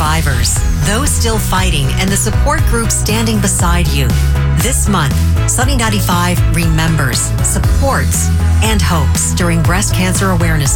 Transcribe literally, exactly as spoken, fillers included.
survivors, those still fighting, and the support groups standing beside you. This month, Sunny ninety-five remembers, supports, and hopes during Breast Cancer Awareness